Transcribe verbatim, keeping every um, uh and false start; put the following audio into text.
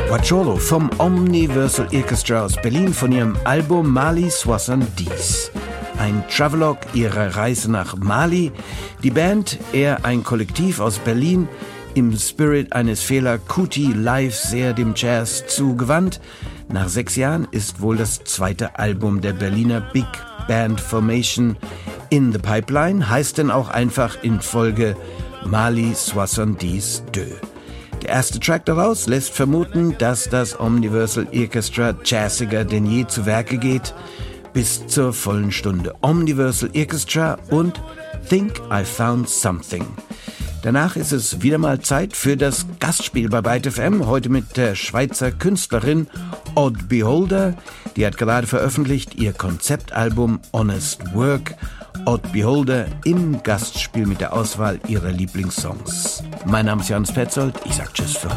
Guacciolo vom Omniversal Orchestra aus Berlin von ihrem Album Mali soixante-dix. Ein Travelogue ihrer Reise nach Mali. Die Band, eher ein Kollektiv aus Berlin, im Spirit eines Fela Kuti live sehr dem Jazz zugewandt. Nach sechs Jahren ist wohl das zweite Album der Berliner Big Band Formation in the Pipeline, heißt denn auch einfach in Folge Mali soixante-dix deux. Der erste Track daraus lässt vermuten, dass das Omniversal Orchestra jazziger denn je zu Werke geht. Bis zur vollen Stunde Omniversal Orchestra und Think I Found Something. Danach ist es wieder mal Zeit für das Gastspiel bei Byte F M, heute mit der Schweizer Künstlerin Odd Beholder. Die hat gerade veröffentlicht ihr Konzeptalbum Honest Work. Odd Beholder im Gastspiel mit der Auswahl ihrer Lieblingssongs. Mein Name ist Johannes Petzold, ich sag Tschüss für heute.